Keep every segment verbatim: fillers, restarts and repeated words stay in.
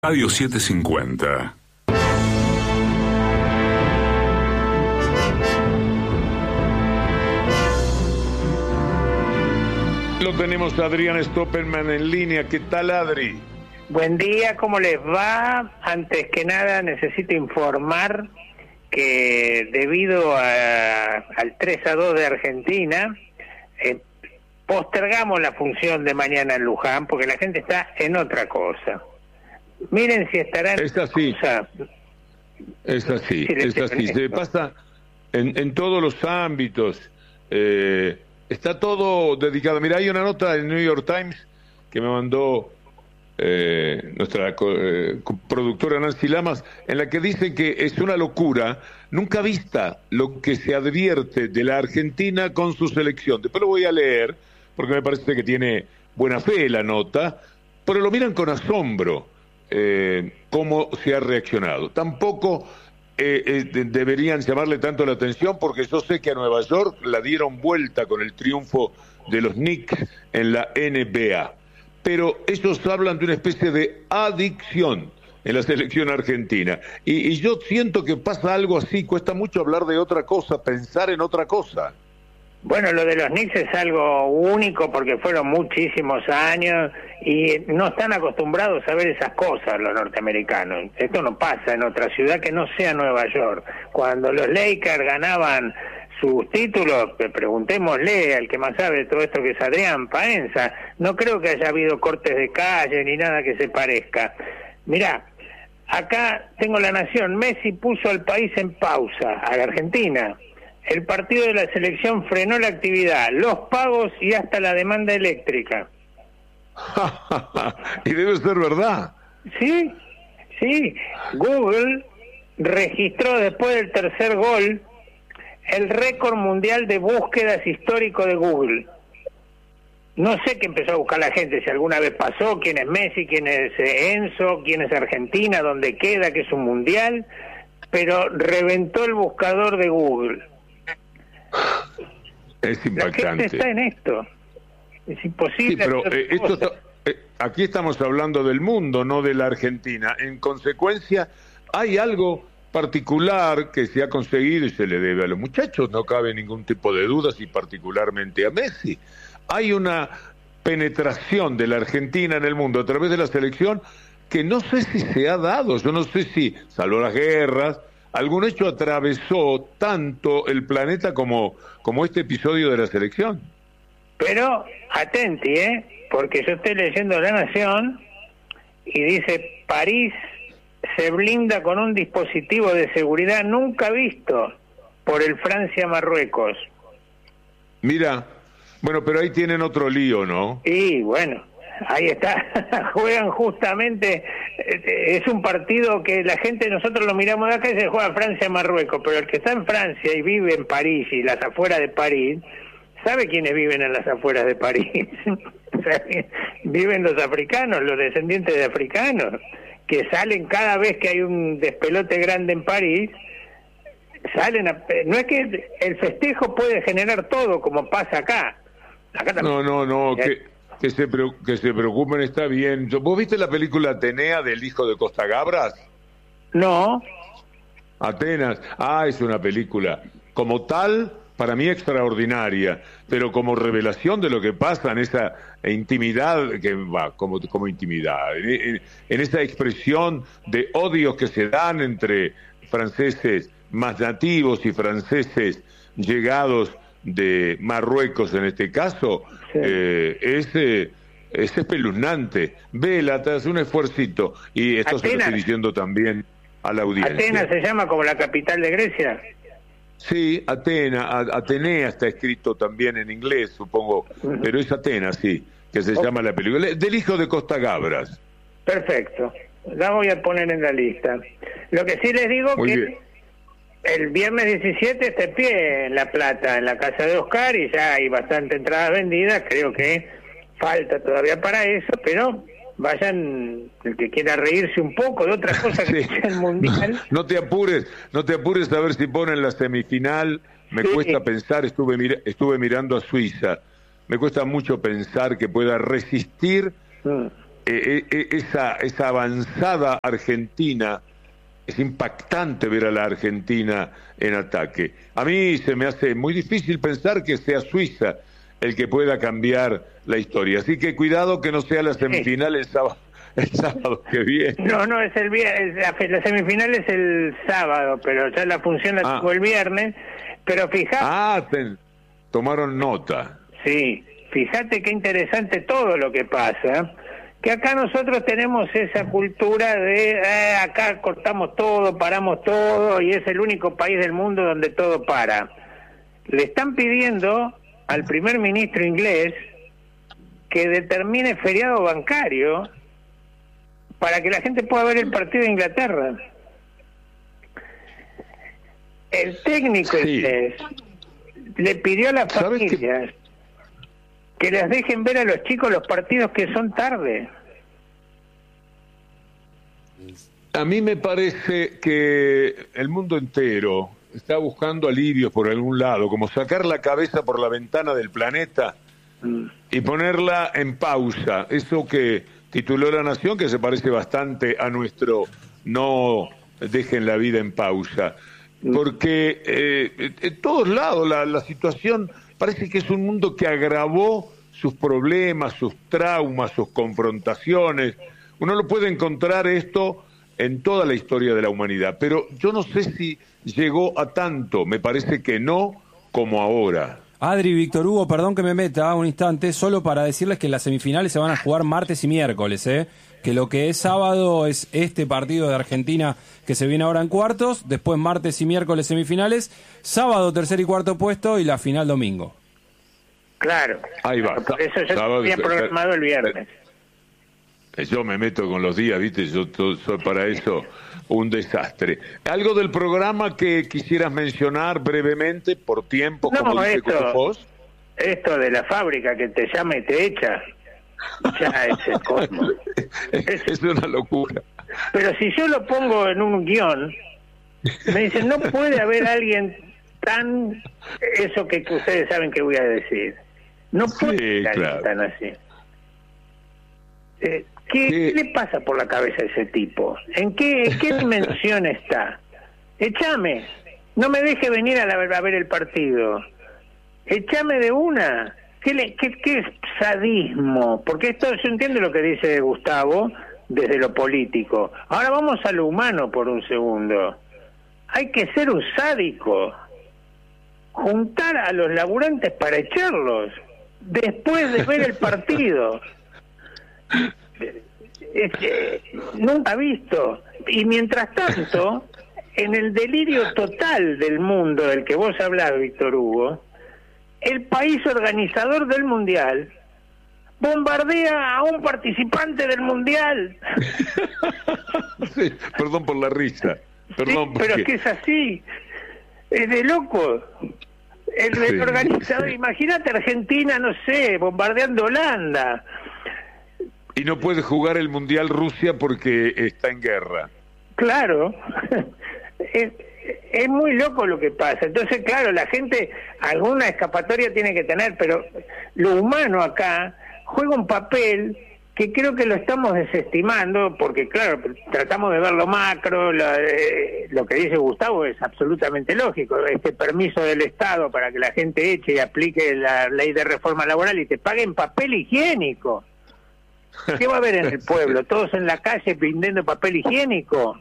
Radio setecientos cincuenta. Lo tenemos a Adrián Stopperman en línea. ¿Qué tal, Adri? Buen día, ¿cómo les va? Antes que nada necesito informar que debido a, al tres a dos de Argentina, eh, postergamos la función de mañana en Luján porque la gente está en otra cosa. Miren si estarán... Es así, cosa. es así, si es así. Se pasa en, en todos los ámbitos. Eh, está todo dedicado. Mira, hay una nota del New York Times que me mandó eh, nuestra eh, productora Nancy Lamas, en la que dice que es una locura nunca vista lo que se advierte de la Argentina con su selección. Después lo voy a leer, porque me parece que tiene buena fe la nota, pero lo miran con asombro. Eh, cómo se ha reaccionado. Tampoco eh, eh, de, deberían llamarle tanto la atención, porque yo sé que a Nueva York la dieron vuelta con el triunfo de los Knicks en la N B A, pero ellos hablan de una especie de adicción en la selección argentina, y, y yo siento que pasa algo así. Cuesta mucho hablar de otra cosa, pensar en otra cosa. Bueno, lo de los Knicks es algo único porque fueron muchísimos años y no están acostumbrados a ver esas cosas los norteamericanos. Esto no pasa en otra ciudad que no sea Nueva York. Cuando los Lakers ganaban sus títulos, preguntémosle al que más sabe de todo esto, que es Adrián Paenza, no creo que haya habido cortes de calle ni nada que se parezca. Mirá, acá tengo La Nación. Messi puso al país en pausa, a la Argentina. El partido de la selección frenó la actividad, los pagos y hasta la demanda eléctrica. Y debe ser verdad. Sí, sí. Google registró después del tercer gol el récord mundial de búsquedas histórico de Google. No sé qué empezó a buscar la gente, si alguna vez pasó, quién es Messi, quién es Enzo, quién es Argentina, dónde queda, que es un mundial, pero reventó el buscador de Google. Es impactante. La gente está en esto. Es imposible. Sí, pero eh, esto está, eh, aquí estamos hablando del mundo, no de la Argentina. En consecuencia, hay algo particular que se ha conseguido y se le debe a los muchachos. No cabe ningún tipo de dudas, y particularmente a Messi. Hay una penetración de la Argentina en el mundo a través de la selección que no sé si se ha dado. Yo no sé si, salvo las guerras, algún hecho atravesó tanto el planeta como, como este episodio de la selección. Pero, atenti, ¿eh? Porque yo estoy leyendo La Nación y dice: París se blinda con un dispositivo de seguridad nunca visto por el Francia-Marruecos. Mira, bueno, pero ahí tienen otro lío, ¿no? Y bueno, ahí está. Juegan justamente, es un partido que la gente, nosotros lo miramos de acá y se juega Francia-Marruecos, pero el que está en Francia y vive en París y las afueras de París, ¿sabe quiénes viven en las afueras de París? O sea, viven los africanos, los descendientes de africanos, que salen cada vez que hay un despelote grande en París, salen a... No es que el festejo puede generar todo como pasa acá. Acá también. No, no, no, que... Que se, que se preocupen está bien. ¿Vos viste la película Atenea del hijo de Costa Gabras? No. Atenas. Ah, es una película como tal, para mí extraordinaria, pero como revelación de lo que pasa en esa intimidad, que va, como, como intimidad, en, en, en esa expresión de odios que se dan entre franceses más nativos y franceses llegados de Marruecos en este caso, sí. eh, es, eh, es espeluznante. Vela, te hace un esfuercito, y esto Atenas. Se lo estoy diciendo también a la audiencia. ¿Atenas se llama como la capital de Grecia? Sí, Atenas, Atenea está escrito también en inglés, supongo, uh-huh. Pero es Atenas, sí, que se okay. llama la película, del hijo de Costa Gabras. Perfecto, la voy a poner en la lista. Lo que sí les digo Muy que... Bien. El viernes diecisiete está en pie en La Plata, en la casa de Oscar, y ya hay bastante entradas vendidas. Creo que falta todavía para eso, pero vayan, el que quiera reírse un poco de otra cosa que sí. sea el Mundial. No, no te apures, no te apures a ver si ponen la semifinal. Me sí. cuesta pensar, estuve, mira, estuve mirando a Suiza, me cuesta mucho pensar que pueda resistir mm. eh, eh, esa, esa avanzada Argentina. Es impactante ver a la Argentina en ataque. A mí se me hace muy difícil pensar que sea Suiza el que pueda cambiar la historia. Así que cuidado que no sea la semifinal el sábado, el sábado que viene. No, no, es el viernes. La semifinal es el sábado, pero ya la función la tuvo ah. el viernes. Pero fíjate. Ah, te, tomaron nota. Sí, fíjate qué interesante todo lo que pasa. Que acá nosotros tenemos esa cultura de eh, acá cortamos todo, paramos todo y es el único país del mundo donde todo para. Le están pidiendo al primer ministro inglés que determine feriado bancario para que la gente pueda ver el partido de Inglaterra. El técnico sí. inglés le pidió a las familias que les dejen ver a los chicos los partidos que son tarde. A mí me parece que el mundo entero está buscando alivios por algún lado, como sacar la cabeza por la ventana del planeta mm. y ponerla en pausa. Eso que tituló La Nación, que se parece bastante a nuestro no dejen la vida en pausa. Porque eh, en todos lados la, la situación parece que es un mundo que agravó sus problemas, sus traumas, sus confrontaciones. Uno lo puede encontrar esto en toda la historia de la humanidad, pero yo no sé si llegó a tanto, me parece que no, como ahora. Adri, Víctor Hugo, perdón que me meta un instante, solo para decirles que las semifinales se van a jugar martes y miércoles, ¿eh? Que lo que es sábado es este partido de Argentina que se viene ahora en cuartos, después martes y miércoles semifinales, sábado tercer y cuarto puesto y la final domingo. Claro, ahí va. Por eso ya sábado, había programado el viernes. Yo me meto con los días, ¿viste? Yo todo, soy para eso un desastre. ¿Algo del programa que quisieras mencionar brevemente, por tiempo, no, como dice esto, vos? Esto de la fábrica que te llama y te echa, ya es el cosmos. Es, es una locura. Pero si yo lo pongo en un guión, me dicen, no puede haber alguien tan... Eso que, que ustedes saben que voy a decir. No puede sí, ser alguien claro. tan así. Eh, ¿Qué, ¿Qué le pasa por la cabeza a ese tipo? ¿En qué, en qué dimensión está? Échame. No me deje venir a, la, a ver el partido. Échame de una. ¿Qué, le, qué, ¿Qué sadismo? Porque esto, yo entiendo lo que dice Gustavo desde lo político. Ahora vamos a lo humano por un segundo. Hay que ser un sádico. Juntar a los laburantes para echarlos después de ver el partido. Este, nunca visto. Y mientras tanto, en el delirio total del mundo del que vos hablás, Víctor Hugo, el país organizador del Mundial bombardea a un participante del Mundial. Sí, perdón por la risa. Perdón, sí, pero es que es así. Es de loco. El, sí, el organizador, sí. Imagínate Argentina, no sé, bombardeando Holanda. Y no puede jugar el Mundial Rusia porque está en guerra. Claro. es, es muy loco lo que pasa. Entonces, claro, la gente alguna escapatoria tiene que tener, pero lo humano acá juega un papel que creo que lo estamos desestimando, porque claro, tratamos de ver lo macro, lo, eh, lo que dice Gustavo es absolutamente lógico, este permiso del Estado para que la gente eche y aplique la ley de reforma laboral y te paguen papel higiénico. ¿Qué va a haber en el pueblo? ¿Todos en la calle vendiendo papel higiénico?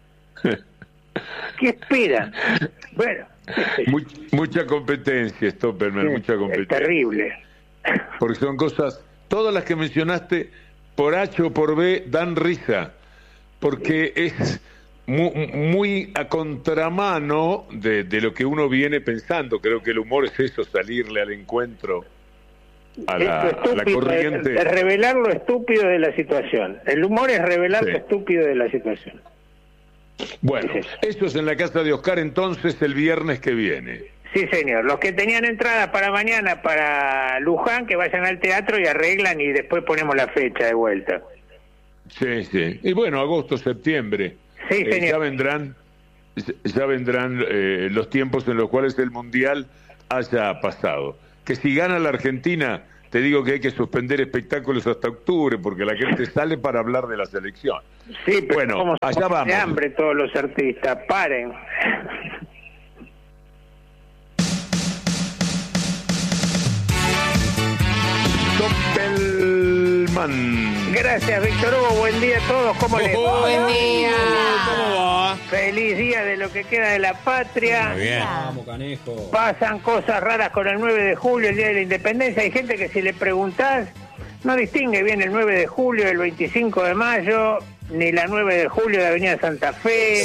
¿Qué esperan? Bueno. Much, mucha competencia, Stopperman, sí, mucha competencia. Es terrible. Porque son cosas, todas las que mencionaste, por H o por B, dan risa. Porque es muy, muy a contramano de, de lo que uno viene pensando. Creo que el humor es eso, salirle al encuentro. A la, estúpido, a la corriente. De, de revelar lo estúpido de la situación. El humor es revelar sí. lo estúpido de la situación. Bueno, es eso. Eso es en la casa de Oscar entonces el viernes que viene. Sí, señor. Los que tenían entradas para mañana para Luján, que vayan al teatro y arreglan y después ponemos la fecha de vuelta. Sí, sí. Y bueno, agosto, septiembre. Sí, señor. Eh, ya vendrán, ya vendrán eh, los tiempos en los cuales el Mundial haya pasado. Que si gana la Argentina, te digo que hay que suspender espectáculos hasta octubre porque la gente sale para hablar de la selección. Sí, pero bueno, como allá vamos. De hambre todos los artistas, paren. Doppelman. Gracias, Víctor Hugo. Buen día a todos. ¿Cómo les va? Buen día. ¿Cómo va? Feliz día de lo que queda de la patria. Muy bien. Vamos, canejo. Pasan cosas raras con el nueve de julio, el Día de la Independencia. Hay gente que si le preguntás no distingue bien el nueve de julio, el veinticinco de mayo, ni la nueve de julio de Avenida Santa Fe.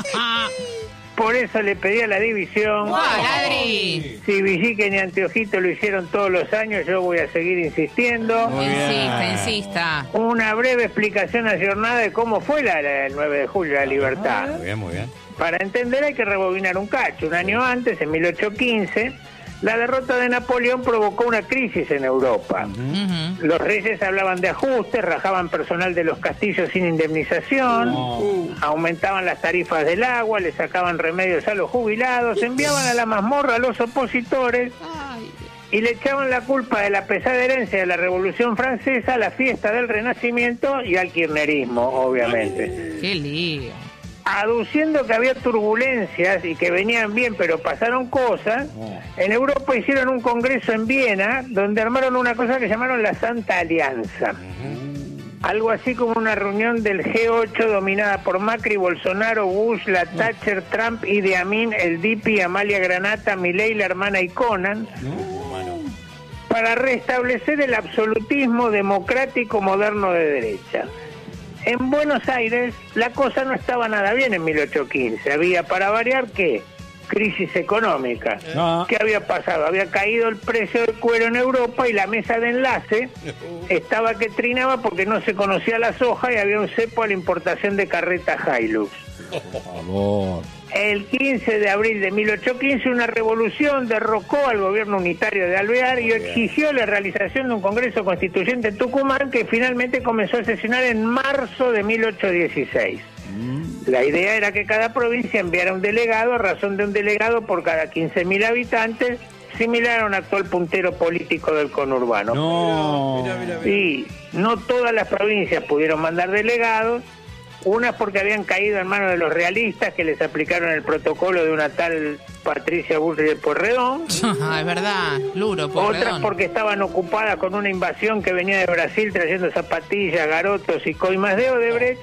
Por eso le pedí a la división. ¡Wow, Ladri! Si Villique ni Anteojito lo hicieron todos los años, yo voy a seguir insistiendo. Muy insista, insista. Una breve explicación ayornada de cómo fue la, la, el nueve de julio, la libertad. Muy bien, muy bien. Para entender hay que rebobinar un cacho. Un año antes, en mil ochocientos quince, la derrota de Napoleón provocó una crisis en Europa. Uh-huh. Los reyes hablaban de ajustes, rajaban personal de los castillos sin indemnización, No. aumentaban las tarifas del agua, le sacaban remedios a los jubilados, enviaban a la mazmorra a los opositores y le echaban la culpa de la pesada herencia de la Revolución Francesa a la fiesta del Renacimiento y al kirchnerismo, obviamente. ¡Qué lío! Aduciendo que había turbulencias y que venían bien, pero pasaron cosas, en Europa hicieron un congreso en Viena donde armaron una cosa que llamaron la Santa Alianza. Algo así como una reunión del G ocho dominada por Macri, Bolsonaro, Bush, la Thatcher, Trump, Idi Amin, el Dipi, Amalia Granata, Milei, la hermana y Conan, para restablecer el absolutismo democrático moderno de derecha. En Buenos Aires la cosa no estaba nada bien en mil ochocientos quince. Había, para variar, ¿qué? Crisis económica. Ah. ¿Qué había pasado? Había caído el precio del cuero en Europa y la mesa de enlace estaba que trinaba porque no se conocía la soja y había un cepo a la importación de carretas Hilux. Por favor. El quince de abril de mil ochocientos quince una revolución derrocó al gobierno unitario de Alvear y exigió la realización de un congreso constituyente en Tucumán que finalmente comenzó a sesionar en marzo de mil ochocientos dieciséis. La idea era que cada provincia enviara un delegado a razón de un delegado por cada quince mil habitantes, similar a un actual puntero político del conurbano. No. Y no todas las provincias pudieron mandar delegados. Unas porque habían caído en manos de los realistas que les aplicaron el protocolo de una tal Patricia Bullrich de Pueyrredón. Ah, es verdad, Luro, Pueyrredón. Otras porque estaban ocupadas con una invasión que venía de Brasil trayendo zapatillas, garotos y coimas de Odebrecht.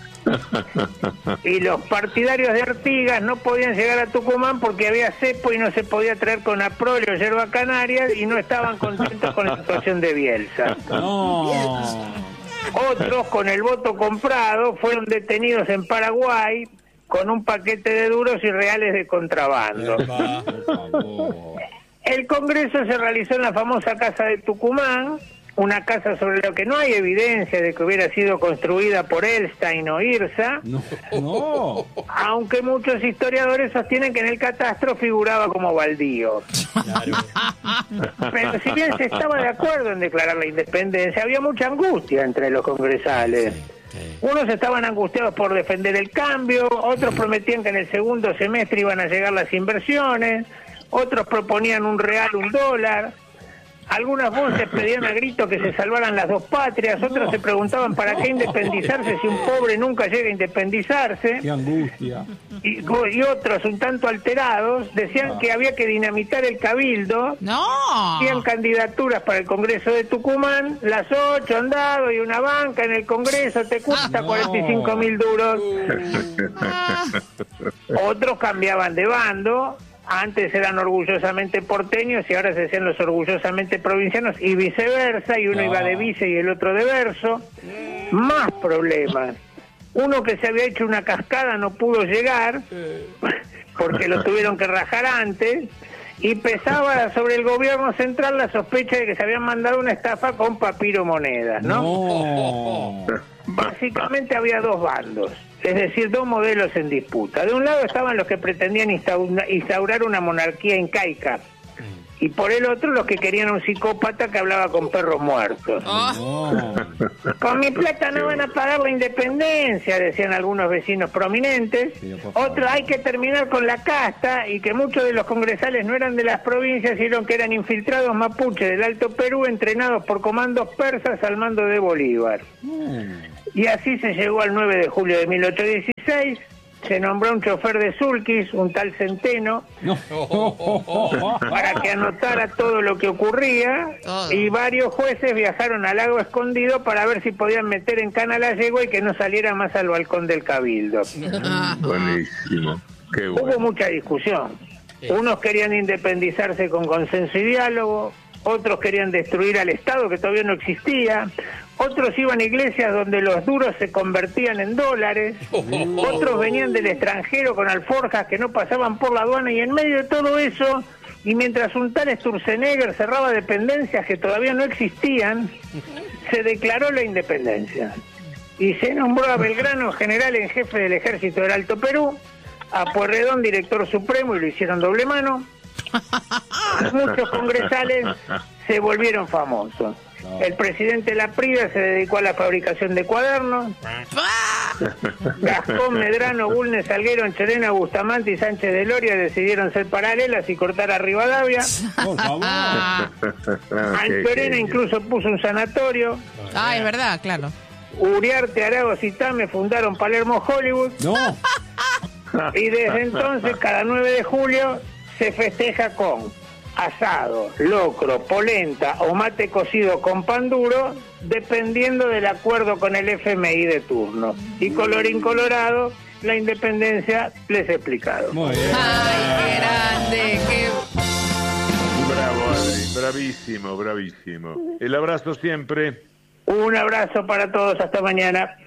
Y los partidarios de Artigas no podían llegar a Tucumán porque había cepo y no se podía traer con aprolio yerba canaria y no estaban contentos con la situación de Bielsa. No. Otros, con el voto comprado, fueron detenidos en Paraguay con un paquete de duros y reales de contrabando. Por favor. El Congreso se realizó en la famosa Casa de Tucumán, una casa sobre la que no hay evidencia de que hubiera sido construida por Elstein o Irsa, No. No. aunque muchos historiadores sostienen que en el catastro figuraba como baldío. Pero si bien se estaba de acuerdo en declarar la independencia, había mucha angustia entre los congresales. Unos estaban angustiados por defender el cambio, otros prometían que en el segundo semestre iban a llegar las inversiones, otros proponían un real, un dólar. Algunas voces pedían a grito que se salvaran las dos patrias, otros se preguntaban para qué independizarse si un pobre nunca llega a independizarse. Qué angustia. Y, y otros, un tanto alterados, decían que había que dinamitar el cabildo. ¡No! Hacían candidaturas para el Congreso de Tucumán, las ocho han dado y una banca en el Congreso te cuesta No. cuarenta y cinco mil duros. Otros cambiaban de bando. Antes eran orgullosamente porteños y ahora se hacían los orgullosamente provincianos y viceversa, y uno No. iba de vice y el otro de verso. Más problemas. Uno que se había hecho una cascada no pudo llegar porque lo tuvieron que rajar antes, y pesaba sobre el gobierno central la sospecha de que se habían mandado una estafa con papiro monedas, ¿no? No. Básicamente había dos bandos, es decir, dos modelos en disputa. De un lado estaban los que pretendían instaura- instaurar una monarquía incaica y por el otro los que querían un psicópata que hablaba con perros muertos. Oh. Con mi plata no van a pagar la independencia, decían algunos vecinos prominentes. Otros, hay que terminar con la casta, y que muchos de los congresales no eran de las provincias, sino que eran infiltrados mapuches del Alto Perú, entrenados por comandos persas al mando de Bolívar. Y así se llegó al nueve de julio de mil ochocientos dieciséis. Se nombró un chofer de Sulquis, un tal Centeno, no. para que anotara todo lo que ocurría, todo. Y varios jueces viajaron al Lago Escondido para ver si podían meter en cana la yegua y que no saliera más al balcón del Cabildo. Buenísimo. Qué bueno. Hubo mucha discusión. Unos querían independizarse con consenso y diálogo, otros querían destruir al Estado, que todavía no existía, otros iban a iglesias donde los duros se convertían en dólares, otros venían del extranjero con alforjas que no pasaban por la aduana, y en medio de todo eso, y mientras un tal Sturzenegger cerraba dependencias que todavía no existían, se declaró la independencia. Y se nombró a Belgrano general en jefe del ejército del Alto Perú, a Pueyrredón director supremo, y lo hicieron doble mano. Muchos congresales se volvieron famosos. El presidente Laprida se dedicó a la fabricación de cuadernos. Gascón, Medrano, Bulnes, Salguero, Ancherena, Bustamante y Sánchez de Loria decidieron ser paralelas y cortar a Rivadavia. Por favor. Ancherena incluso puso un sanatorio. Ah, es verdad, claro. Uriarte, Aragos y Tame fundaron Palermo Hollywood. No. Y desde entonces, cada nueve de julio, se festeja con asado, locro, polenta o mate cocido con pan duro, dependiendo del acuerdo con el F M I de turno. Y colorín colorado, la independencia les he explicado. Muy bien. ¡Ay, qué grande! Qué... Bravo, Adri, bravísimo, bravísimo. El abrazo siempre. Un abrazo para todos, hasta mañana.